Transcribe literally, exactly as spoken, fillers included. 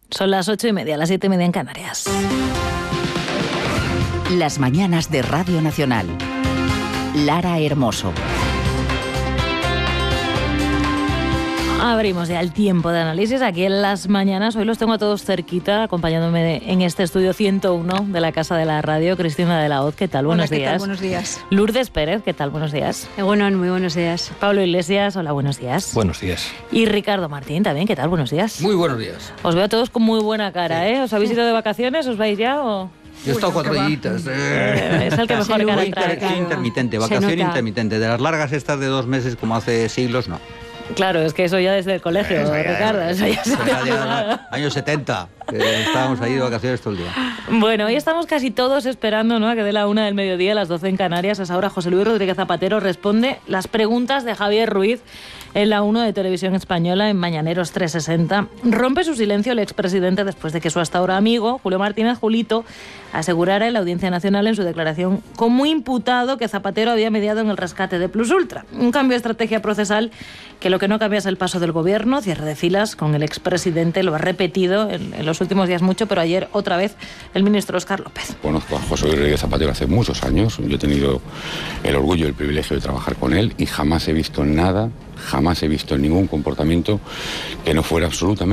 Son las ocho y media, las siete y media en Canarias. Las mañanas de Radio Nacional. Lara Hermoso. Abrimos ya el tiempo de análisis aquí en Las Mañanas. Hoy los tengo a todos cerquita, acompañándome de, en este estudio ciento uno de la Casa de la Radio. Cristina de la Hoz, ¿qué tal? Buenos hola, ¿qué días. tal? Buenos días. Lourdes Pérez, ¿qué tal? Buenos días. Bueno, muy buenos días. Pablo Iglesias, hola, buenos días. Buenos días. Y Ricardo Martín también, ¿qué tal? Buenos días. Muy buenos días. Os veo a todos con muy buena cara, ¿eh? ¿Os habéis ido de vacaciones? ¿Os vais ya o...? Yo he estado cuatro días. Eh, es el que mejor cara trae. Es intermitente, vacación intermitente. De las largas estas de dos meses como hace siglos, no. Claro, es que eso ya desde el colegio, Eso ya, Ricardo. Eso ya se ya, ya, años setenta, que estábamos ahí de vacaciones todo el día. Bueno, hoy estamos casi todos esperando, ¿no?, a que dé la una del mediodía, las doce en Canarias. A esa hora José Luis Rodríguez Zapatero responde las preguntas de Javier Ruiz en la uno de Televisión Española, en Mañaneros trescientos sesenta. Rompe su silencio el expresidente después de que su hasta ahora amigo, Julio Martínez Julito, asegurara en la Audiencia Nacional en su declaración como imputado que Zapatero había mediado en el rescate de Plus Ultra. Un cambio de estrategia procesal que lo que no cambia es el paso del gobierno, cierre de filas con el expresidente, lo ha repetido en, en los últimos días mucho, pero ayer otra vez el ministro Óscar López. Conozco a José Luis Rodríguez Zapatero hace muchos años, yo he tenido el orgullo y el privilegio de trabajar con él y jamás he visto nada, jamás he visto ningún comportamiento que no fuera absolutamente